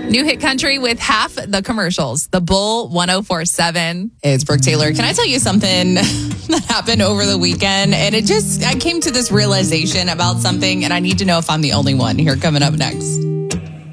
New hit country with half the commercials. The Bull 104.7. It's Brooke Taylor. Can I tell you something that happened over the weekend? And I came to this realization about something, and I need to know if I'm the only one. Here, coming up next.